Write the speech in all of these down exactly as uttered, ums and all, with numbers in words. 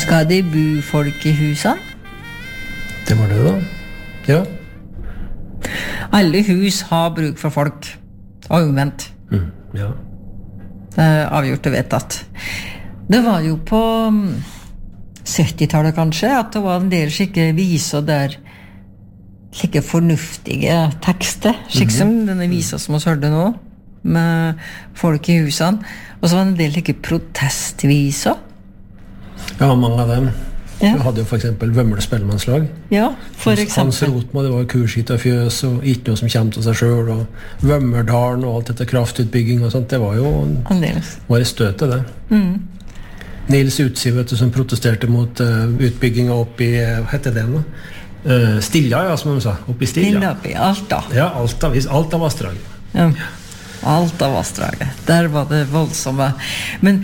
Skal det bo folk i husene? Det var det da. Ja. Alle hus har bruk for folk. Og omvendt. Mm, ja. Det er avgjort og vedtatt. Det var jo på syttitallet kanskje, at det var en del skikke viser der slike fornuftige tekster, slik som mm-hmm. denne visa som vi hørte nå, med folk i husene. Og så var det en del slike protestviser. Ja, mange av dem. Ja. Vi hadde jo for eksempel Vømle spellemannslag. Ja, for eksempel. Hans Rotmo, det var kurskit og fjøs, og ikke noe som kommer til seg selv, og Vømmerdalen og alt dette kraftutbygging og sånt, det var jo Andeles. Var i støtet, det. Mm. Nils Utsi, vet du, som protesterte mot uh, utbygginga opp i, hva heter det nå? Uh, Stilla, ja, som de sa. Opp i Stilla. Stilla opp i Alta. Ja, Alta, Alta Vassdraget. Ja, Alta Vassdraget. Der var det voldsomme. Men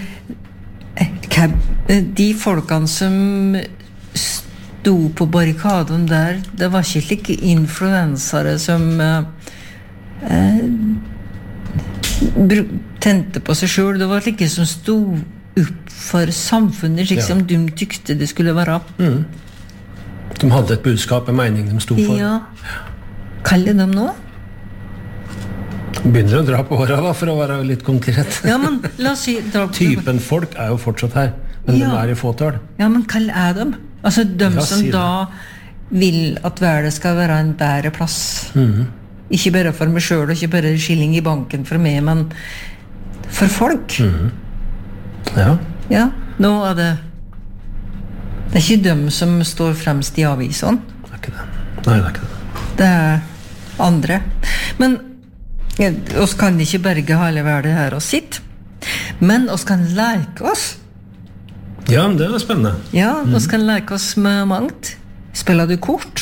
de folkene som sto på barrikaden der, det var ikke like influensere som eh, tente på seg selv. Det var like som sto opp for samfunnet, slik ja. Som de tykte det skulle være. Mm. De hadde et budskap, en mening de sto for. Ja. Kaller de nå? Begynner å dra på håret da, for å være litt konkret. Ja, men la oss si... Dra på... Typen folk er jo fortsatt her, men ja. De er i fåtall. Ja, men hva er de? Altså, de ja, som da vil at verden skal være en bedre plass. Mm-hmm. Ikke bare for meg selv, og ikke bare skilling i banken for meg, men for folk. Mm-hmm. Ja. Ja, nå er det... Det er ikke de som står fremst i avisen. Det er ikke det. Nei, det er ikke det. Det er andre. Men... oss kan ikke berge hele verden her og sitt, men oss kan leke oss. Ja, det er spennende. Ja, mm. oss kan leke oss med mangt. Spiller du kort?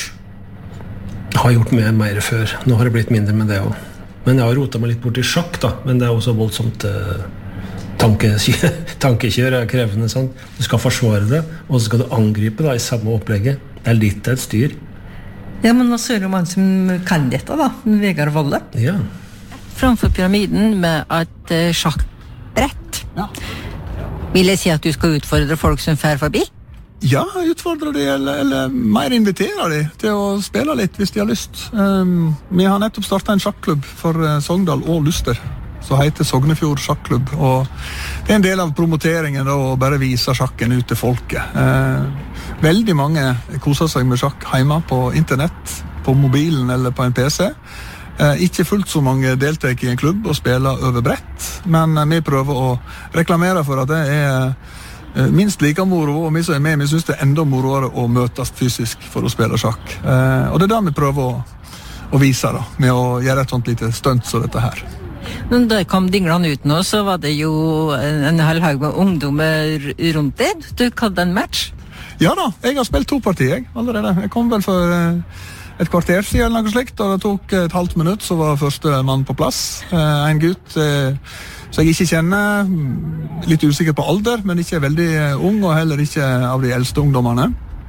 Jeg har gjort mer, mer før. Nå har det blitt mindre med det også. Men jeg har rotet meg litt bort i sjakk da, men det er også voldsomt eh, tankekjør, tankekjør er krevende, sant? Du skal forsvare det, og så skal du angripe da, i samme opplegget. Det er litt et styr. Ja, men nå ser du man som kan dette da, Vegard Volle. Ja. Framfor pyramiden med et uh, sjakkbrett. Ja. Vil jeg si at du skal utfordre folk som fer forbi? Ja, utfordre de, eller, eller mer invitere de til å spille litt hvis de har lyst. Um, vi har nettopp startet en sjakklubb for uh, Sogndal og Luster, som heter Sognefjord Sjakklubb, og det er en del av promoteringen da, å bare vise sjakken ut til folket. Uh, veldig mange koser seg med sjakk hjemme på internett, på mobilen eller på en P C. Eh, ikke fullt så mange deltar i en klubb og spiller over brett, men eh, vi prøver å reklamere for at det er eh, minst like moro, og vi som er med, vi synes det er enda moroere å møtes fysisk for å spille sjakk. Eh, og det er det vi prøver å, å vise da, med å gjøre et sånt lite stunt som dette her. Men da kom dinglene ut nå, så var det jo en hel haug med ungdommer rundt det. Du hadde en match? Ja da, jeg har spilt to partier jeg, allerede. Jeg kom vel for... Eh, et kvarter siden eller noe slikt, og det tok et halvt minutt, så var første mann på plass. Eh, en gutt eh, som jeg ikke kjenner, litt usikker på alder, men ikke veldig ung, og heller ikke av de eldste ungdommene.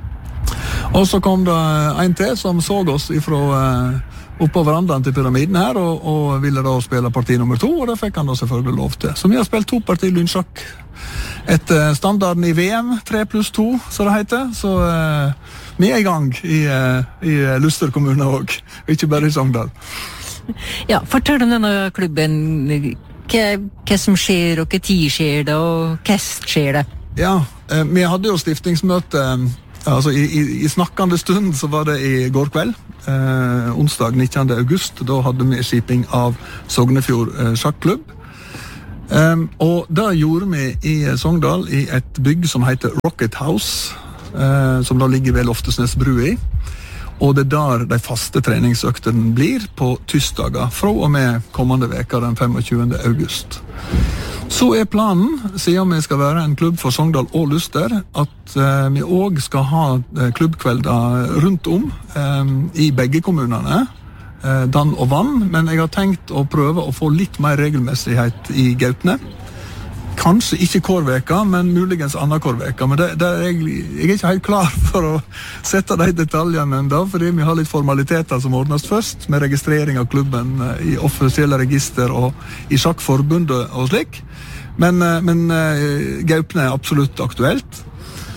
Og så kom det en til som så oss ifra eh, oppå verandaen til pyramiden her, og, og ville da spille parti nummer to, og det fikk han da selvfølgelig lov til. Så vi har spilt to parti lynsjakk etter standarden i V M, tre pluss to, så det heter, så... Eh, Vi er i gang i, i Luster kommune også, ikke bare i Sogndal. Ja, fortell om denne klubben, hva, hva som skjer, og hva tid skjer det, og hva skjer det? Ja, eh, vi hadde jo stiftingsmøte, altså i, i, i snakkende stund så var det i går kveld, eh, onsdag nittende august, da hadde vi skiping av Sognefjord eh, sjakklubb. Um, og det gjorde vi i Sogndal i et bygg som heter Rocket House, Uh, som da ligger ved Loftesnes bru i, og det er der de faste treningsøktene blir på tirsdager fra og med kommende veka den tjuefemte august. Så er planen, siden vi skal være en klubb for Sogndal og Luster, at uh, vi også skal ha uh, klubbkvelder rundt om um, i begge kommunene, uh, Dan og Vann, men jeg har tenkt å prøve å få litt mer regelmessighet i Gautne. Kanskje ikke kårveka, men muligens annen kårveka. Men det, det er jeg, jeg er ikke helt klar for å sette de detaljene enda, fordi vi har litt formaliteter som ordnes først, med registrering av klubben i offisielle register og i sjakkforbundet og slik. Men, men Gaupne er absolutt aktuelt.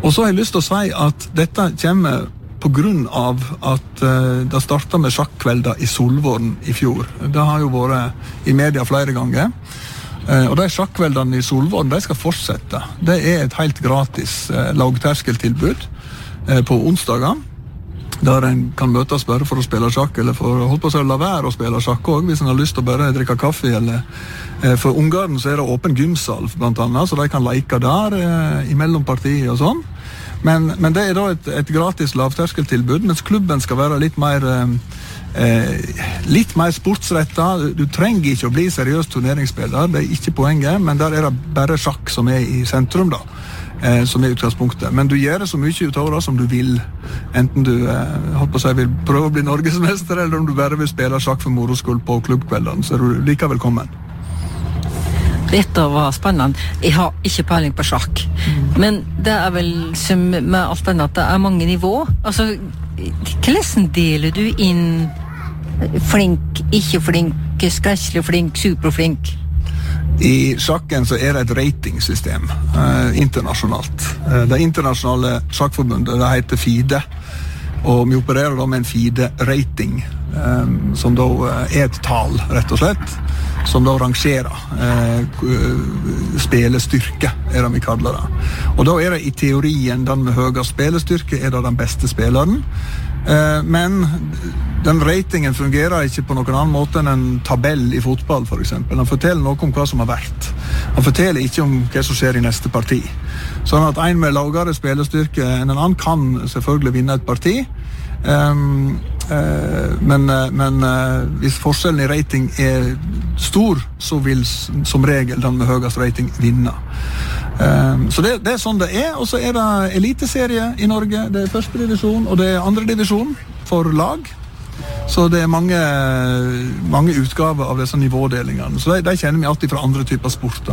Og så har jeg lyst til å si at dette kommer på grunn av at uh, det startet med sjakkvelder i Solvorn i fjor. Det har jo vært i media flere ganger. Uh, og de sjakkveldene i Solvorn, de skal fortsette. Det er et helt gratis uh, lavterskeltilbud uh, på onsdager, der en kan møtes bare for å spille sjakk, eller for å holde på å la være å spille sjakk også, hvis en har lyst til å bare drikke kaffe. Eller, uh, for ungene så er det åpen gymsal, blant annet, så de kan leke der uh, i mellompartiet og sånn. Men, men det er da et, et gratis lavterskeltilbud, mens klubben skal være litt mer, eh, litt mer sportsrettet. Du trenger ikke å bli seriøs turneringsspiller, det er ikke poenget, men der er det bare sjakk som er i sentrum da, eh, som er utgangspunktet. Men du gjør det så mye utover det som du vil, enten du eh, holdt på å si, vil prøve å bli norgesmester, eller om du bare vil spille sjakk for moroskull på klubbkveldene, så er du like velkommen. Dette var spennende. Jeg har ikke peiling på sjakk. Mm. Men det er vel som med alt annet, det er mange nivå. Altså, hvordan deler du inn flink, ikke flink, skresselig flink, superflink? I sjakken så er det et ratingsystem eh, internasjonalt. Eh, det internasjonale sjakkforbundet, det heter FIDE, og vi opererer da med en FIDE-rating, eh, som da er et tal, rett og slett, som da rangerer eh, spilestyrke, er det vi kaller det. Og da er det i teorien den med høyere spilestyrke er det den beste spilleren. Eh, men den ratingen fungerer ikke på noen annen måte enn en tabell i fotball, for eksempel. Han forteller noe om hva som har vært. Han forteller ikke om hva som skjer i neste parti. Sånn at en med lavere spilestyrke enn en annen kan selvfølgelig vinne et parti. Um, uh, men, uh, men uh, hvis forskjellen i rating er stor, så vil som regel den med høyest rating vinne. Um, så det, det er sånn det er. Og så er det eliteserie i Norge. Det er første divisjon, og det er andre divisjon for lag. Så det er mange, mange utgaver av disse nivådelingene. Så de, de kjenner vi alltid fra andre typer sporter.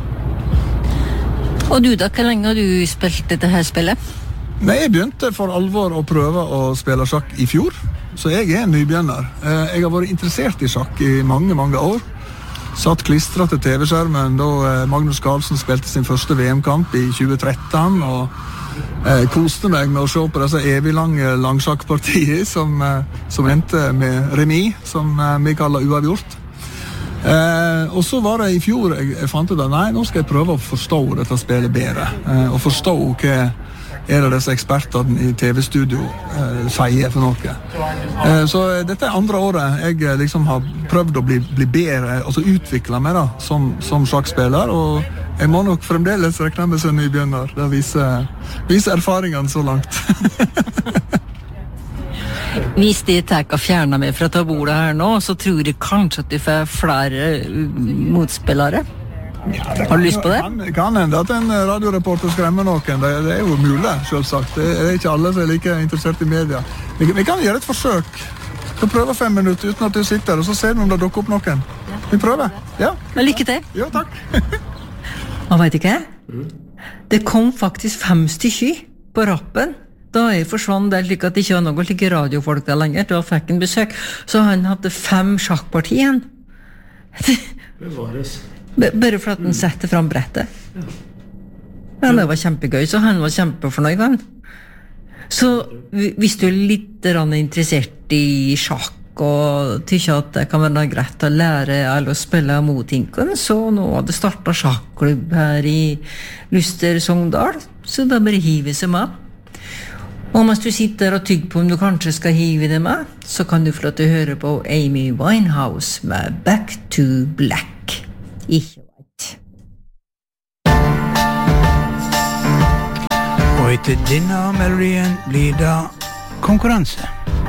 Og du da, hvor lenge har du spilt dette her spillet? Nei, jeg begynte for alvor å prøve å spille sjakk i fjor, så jeg er en nybegynner. Jeg har vært interessert i sjakk i mange, mange år. Satt klistret til T V-skjermen da Magnus Carlsen spilte sin første V M-kamp i tjue tretten, og eh, koste meg med å se på disse evig lange langsjakkpartier som, eh, som endte med remis, som eh, vi kaller uavgjort. Eh, og så var det i fjor jeg, jeg fant ut at nei, nå skal jeg prøve å forstå dette spillet bedre, eh, og forstå hva er det disse ekspertene i T V-studio eh, sier for noe. Eh, så dette er andre året jeg liksom har prøvd å bli, bli bedre, altså utvikle meg da, som, som sjakkspiller, og jeg må nok fremdeles rekne med som nybegynner. Det viser, viser erfaringene så langt. Hvis de tar og fjerner meg fra ta bordet her nå, så tror jeg kanskje at du får flere motspillere. Ja, har du lyst på det? Kan, kan hende at en radioreporter skremmer noen. Det, det er jo mulig, selvsagt. Det er ikke alle som er like interessert i media. Vi, vi kan gjøre et forsøk. Vi kan prøve fem minutter uten at du sitter, og så ser vi om det dukker opp noen. Vi prøver. Ja. Men lykke til. Ja, takk. Og vet ikke, det kom faktisk fem stykker på rappen. Da jeg forsvant der, slik at det ikke var noe like radiofolk der lenger. Da fikk en besøk. Så han hadde fem sjakkpartier igjen. Bevares. Bare for at han setter fram brettet. Ja, det var kjempegøy, så han var kjempefornøyd, han. Så hvis du er litt interessert i sjakk og tykker at det kan være greit å lære eller å spille mot hinken, så nå har det startet sjakklubb her i Luster Sogndal, så da bare hiver seg med. Og mens du sitter og tygger på om du kanskje skal hive det med, så kan du få lov til å høre på Amy Winehouse med Back to Black. Ikke vet. Og etter denne melodien blir det konkurranse.